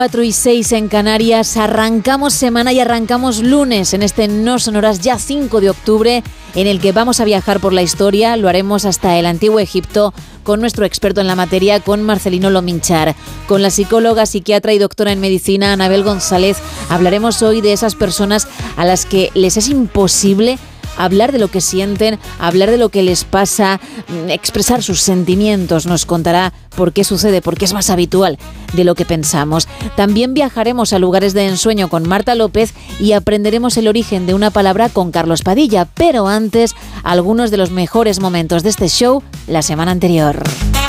4:06 en Canarias, arrancamos semana y arrancamos lunes en este No Sonoras ya 5 de octubre, en el que vamos a viajar por la historia. Lo haremos hasta el Antiguo Egipto con nuestro experto en la materia, con Marcelino Lominchar. Con la psicóloga, psiquiatra y doctora en medicina, Anabel González, hablaremos hoy de esas personas a las que les es imposible hablar de lo que sienten, hablar de lo que les pasa, expresar sus sentimientos. Nos contará por qué sucede, porque es más habitual de lo que pensamos. También viajaremos a lugares de ensueño con Marta López y aprenderemos el origen de una palabra con Carlos Padilla. Pero antes, algunos de los mejores momentos de este show la semana anterior.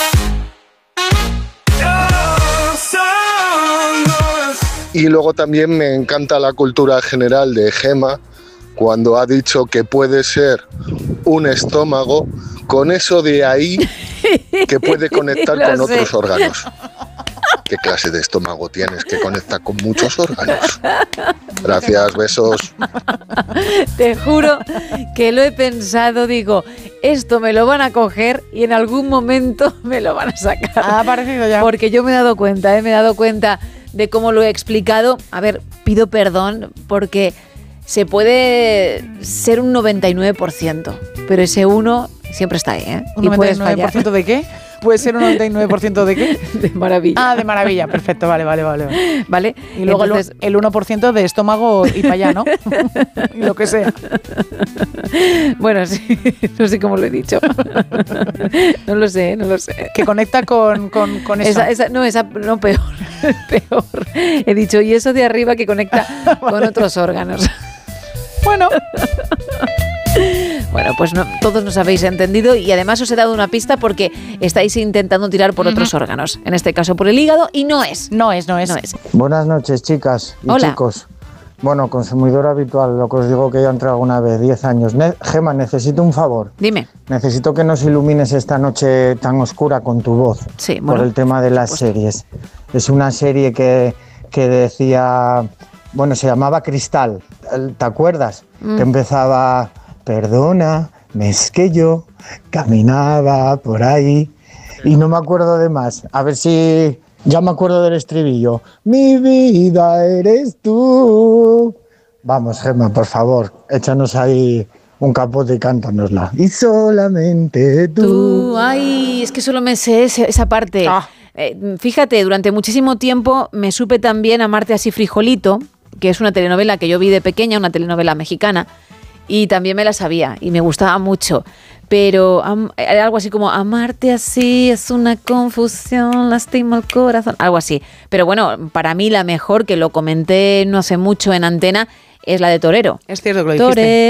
Y luego también me encanta la cultura general de Gema, cuando ha dicho que puede ser un estómago, con eso de ahí que puede conectar con otros órganos. ¿Qué clase de estómago tienes que conecta con muchos órganos? Gracias, besos. Te juro que lo he pensado, digo, esto me lo van a coger y en algún momento me lo van a sacar. Ha aparecido ya. Porque yo me he dado cuenta de cómo lo he explicado. A ver, pido perdón porque se puede ser un 99%, pero ese 1 siempre está ahí, ¿eh? ¿Un y puedes 99% de qué? ¿Puede ser un 99% de qué? De maravilla. Ah, de maravilla, perfecto, vale. ¿Vale? Y luego entonces, el 1% de estómago y para allá, ¿no? Y lo que sea. Bueno, sí, no sé cómo lo he dicho. No lo sé. Que conecta con eso. No, peor. He dicho, y eso de arriba que conecta con otros órganos. Bueno, pues no, todos nos habéis entendido y además os he dado una pista porque estáis intentando tirar por otros órganos, en este caso por el hígado, y no es. Buenas noches, chicas y Hola. chicos. Bueno, consumidor habitual, lo que os digo que ya he entrado alguna vez, 10 años. Gema, necesito un favor. Dime. Necesito que nos ilumines esta noche tan oscura con tu voz. Sí, bueno, por el tema de las series. Es una serie que decía, bueno, se llamaba Cristal. ¿Te acuerdas? Que empezaba, perdona, es que yo caminaba por ahí y no me acuerdo de más. A ver si ya me acuerdo del estribillo. Mi vida eres tú. Vamos, Gemma, por favor, échanos ahí un capote y cántanosla. Y solamente tú. Ay, es que solo me sé esa parte. Fíjate, durante muchísimo tiempo me supe también Amarte así frijolito, que es una telenovela que yo vi de pequeña, una telenovela mexicana, y también me la sabía y me gustaba mucho. Pero era algo así como amarte así es una confusión, lastima el corazón, algo así. Pero bueno, para mí la mejor, que lo comenté no hace mucho en Antena, es la de Torero. Es cierto que lo dijiste. Torero.